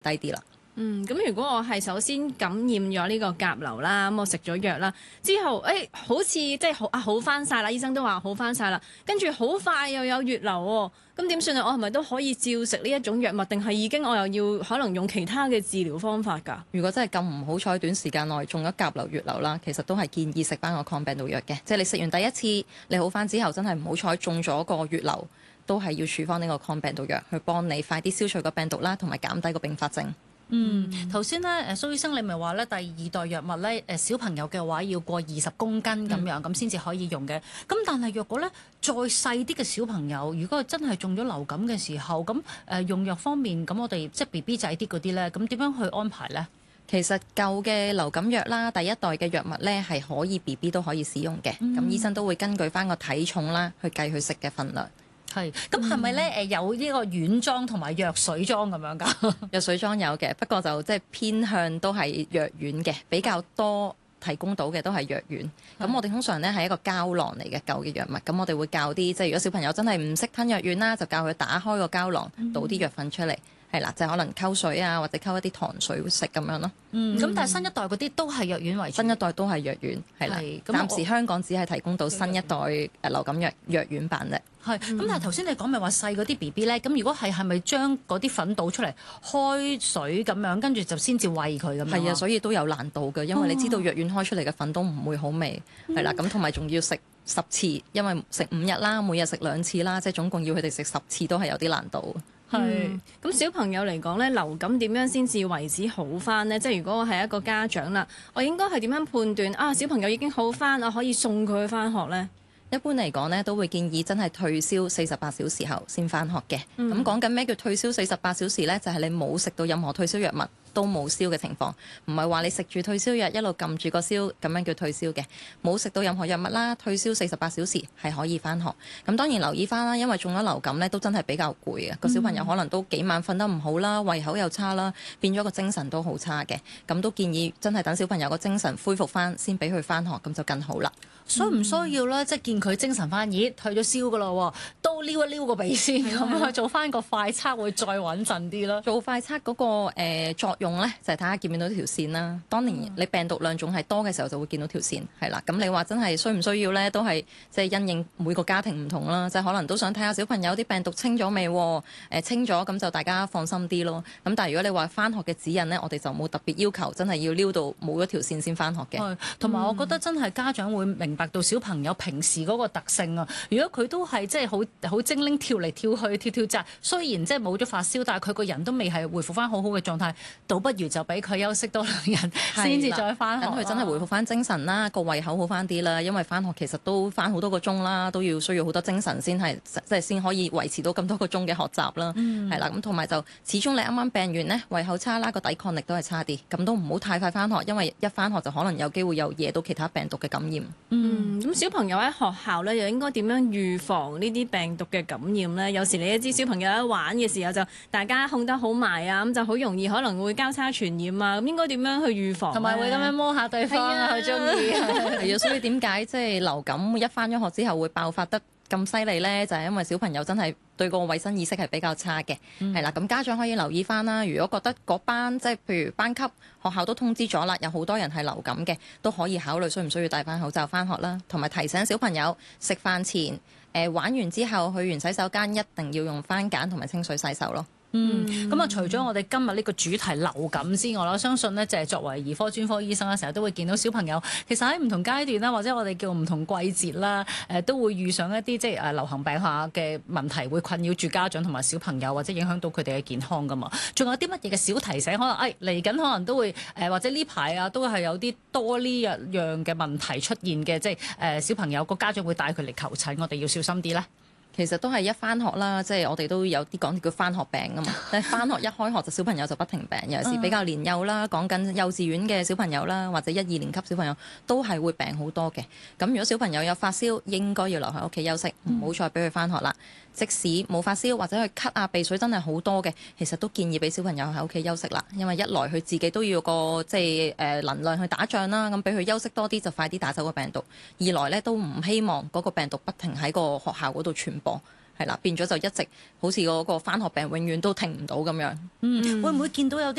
低啲啦。 咁如果我係首先感染咗呢個甲流啦，咁我食咗藥啦，之後好似即係好翻晒啦，醫生都話好翻晒啦，跟住好快又有血流喎，咁點算啊？我係咪都可以照食呢一種藥物，定係已經我又要可能用其他嘅治療方法㗎？ 如果真係咁唔好彩，短時間內中咗甲流、血流啦，其實都係建議食翻個抗病毒藥嘅。即係你食完第一次，你好翻之後，真係唔好彩中咗個血流，都係要處方呢個抗病毒藥去幫你快啲消除個病毒啦，同埋減低個併發症。 頭先咧，蘇醫生你咪話咧，第二代藥物咧，小朋友嘅話要過20公斤咁樣，咁先至可以用嘅。咁但係若果咧再細啲嘅小朋友，如果真係中咗流感嘅時候，咁用藥方面，咁我哋即係 BB 仔啲嗰啲咧，咁點樣去安排咧？ 其實舊嘅流感藥啦，第一代嘅藥物咧係可以 BB 都可以使用嘅。咁醫生都會根據翻個體重啦，去計佢食嘅份量。 係，咁係咪咧有呢個丸裝同埋藥水裝咁樣㗎？ 藥水裝有嘅，不過就即係偏向都係藥丸嘅，比較多提供到嘅都係藥丸。咁我哋通常咧係一個膠囊嚟嘅舊嘅藥物，咁我哋會教啲即係如果小朋友真係唔識吞藥丸啦，就教佢打開個膠囊，倒啲藥粉出嚟。係啦，就係可能溝水啊，或者溝一啲糖水食咁樣咯。 咁但係新一代嗰啲都係藥丸為主。 新一代都係藥丸，係啦。暫時香港只係提供到新一代流感藥丸版啫。 係，咁但係頭先你講咪話細嗰啲 BB 咧，咁如果係咪將嗰啲粉倒出嚟開水咁樣，跟住就先至餵佢咁樣？ 係啊，所以都有難度嘅，因為你知道藥丸開出嚟嘅粉都唔會好味，係啦，咁同埋仲要食10次，因為食5日啦，每日食2次啦，即係總共要佢哋食10次都係有啲難度。 咁小朋友嚟講咧，流感點樣先至為止好翻呢？即係如果我係一個家長啦，我應該係點樣判斷啊？小朋友已經好翻，我可以送佢去翻學呢？ 一般嚟講呢，都會建議真係退燒48小時後先翻學嘅。咁講緊咩叫退燒48小時呢？就係你冇食到任何退燒藥物，都冇燒嘅情況，唔係話你食住退燒藥一路撳住個燒咁樣叫退燒嘅，冇食到任何藥物啦，退燒48小時係可以翻學。咁當然留意翻啦，因為中咗流感呢都真係比較攰嘅，個小朋友可能都幾晚瞓得唔好啦，胃口又差啦，變咗個精神都好差嘅。咁都建議真係等小朋友個精神恢復翻先俾佢翻學，咁就更好啦。 需唔需要咧？即係見佢精神翻，咦退咗燒噶咯，都撩一撩個鼻先，咁樣做翻個快測會再穩陣啲咯。 做快測嗰個作用咧，就係睇下見唔見到條線啦。當年你病毒量仲係多嘅時候，就會見到條線係啦。咁你話真係需唔需要咧？都係即係因應每個家庭唔同啦。即係可能都想睇下小朋友啲病毒清咗未？清咗咁就大家放心啲咯。咁但係如果你話翻學嘅指引咧，我哋就冇特別要求，真係要撩到冇咗條線先翻學嘅。 同埋我覺得真係家長會明白到小朋友平時嗰個特性啊。如果佢都係即係好精靈跳嚟跳去跳跳紮，雖然即係冇咗發燒，但係佢個人都未係恢復翻好好嘅狀態，倒不如就俾佢休息多2日先至再翻學。 等佢真係恢復翻精神啦，個胃口好翻啲啦。因為翻學其實都翻好多個鐘啦，都需要好多精神先係即係先可以維持到咁多個鐘嘅學習啦。係啦，咁同埋就始終你啱啱病完呢，胃口差啦，個抵抗力都係差啲，咁都唔好太快翻學，因為一翻學就可能有機會有惹到其他病毒嘅感染。 咁小朋友喺學校咧，又應該點樣預防呢啲病毒嘅感染呢？有時你都知小朋友喺玩嘅時候就大家控得好埋啊，咁就好容易可能會交叉傳染啊。咁應該點樣去預防？ 同埋會咁樣摸下對方啊，佢中意。 係啊，所以點解即係流感一翻咗學之後會爆發得咁犀利呢？就係因為小朋友真係對個衛生意識係比較差嘅。係啦，咁家長可以留意翻啦。如果覺得嗰班即係譬如班級學校都通知咗啦，有好多人係流感嘅，都可以考慮需唔需要戴翻口罩翻學啦。同埋提醒小朋友食飯前玩完之後去完洗手間一定要用番梘同埋清水洗手咯。 咁啊，除咗我哋今日呢個主題流感之外，我相信呢，就係作為兒科專科醫生啦，成日都會見到小朋友其實喺唔同階段啦，或者我哋叫唔同季節啦，都會遇上一啲即係流行病下嘅問題，會困擾住家長同埋小朋友，或者影響到佢哋嘅健康噶嘛。仲有啲乜嘢嘅小提醒？可能嚟緊可能都會或者呢排啊都係有啲多呢一樣嘅問題出現嘅，即係小朋友個家長會帶佢嚟求診，我哋要小心啲咧。 其實都係一返學啦，即係我哋都有啲講叫返學病啊嘛。但係返學一開學就小朋友就不停病，尤其是比較年幼啦，講緊幼稚園嘅小朋友啦，或者1、2年級小朋友都係會病好多嘅。咁如果小朋友有發燒，應該要留喺屋企休息，唔好再俾佢返學啦。即使冇發燒或者佢咳啊鼻水真係好多嘅，其實都建議俾小朋友喺屋企休息啦。因為一來佢自己都要個即係能量去打仗啦，咁俾佢休息多啲就快啲打走個病毒。二來呢都唔希望嗰個病毒不停喺個學校嗰度傳播。 係啦，變咗就一直好似嗰個返學病永遠都停唔到咁樣。 會唔會見到有啲